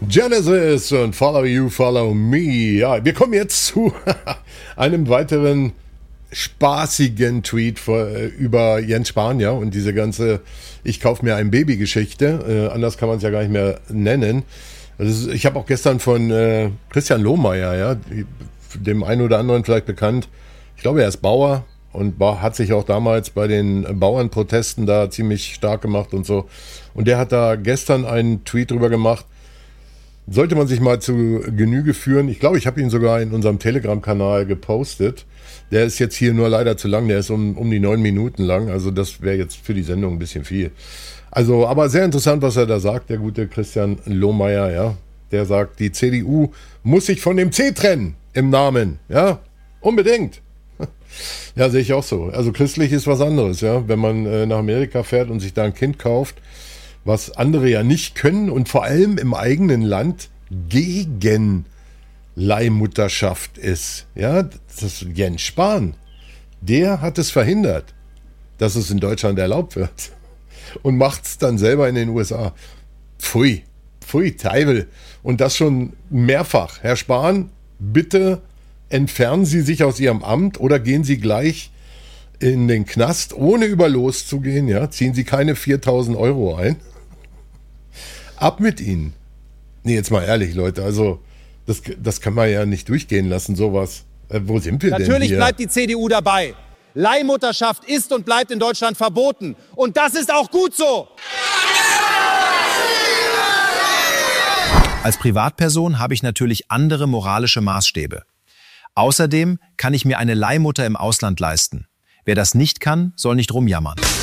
Genesis und Follow You, Follow Me. Ja, wir kommen jetzt zu einem weiteren spaßigen Tweet über Jens Spahn, ja, und diese ganze Ich kauf mir ein Baby-Geschichte. Anders kann man es ja gar nicht mehr nennen. Ich habe auch gestern von Christian Lohmeier, ja, dem einen oder anderen vielleicht bekannt. Ich glaube, er ist Bauer und hat sich auch damals bei den Bauernprotesten da ziemlich stark gemacht und so. Und der hat da gestern einen Tweet drüber gemacht. Sollte man sich mal zu Genüge führen. Ich glaube, ich habe ihn sogar in unserem Telegram-Kanal gepostet. Der ist jetzt hier nur leider zu lang. Der ist um die 9 Minuten lang. Also das wäre jetzt für die Sendung ein bisschen viel. Also, aber sehr interessant, was er da sagt, der gute Christian Lohmeier, ja. Der sagt, die CDU muss sich von dem C trennen im Namen, ja. Unbedingt. Ja, sehe ich auch so. Also christlich ist was anderes, ja. Wenn man nach Amerika fährt und sich da ein Kind kauft, was andere ja nicht können und vor allem im eigenen Land gegen Leihmutterschaft ist. Ja, das ist Jens Spahn. Der hat es verhindert, dass es in Deutschland erlaubt wird. Und macht es dann selber in den USA. Pfui, Teufel. Und das schon mehrfach. Herr Spahn, bitte entfernen Sie sich aus Ihrem Amt oder gehen Sie gleich in den Knast, ohne über Los zu gehen. Ja? Ziehen Sie keine 4.000 Euro ein. Ab mit Ihnen. Nee, jetzt mal ehrlich, Leute. Also, das kann man ja nicht durchgehen lassen, sowas. Wo sind wir denn hier? Natürlich bleibt die CDU dabei. Leihmutterschaft ist und bleibt in Deutschland verboten. Und das ist auch gut so. Als Privatperson habe ich natürlich andere moralische Maßstäbe. Außerdem kann ich mir eine Leihmutter im Ausland leisten. Wer das nicht kann, soll nicht rumjammern.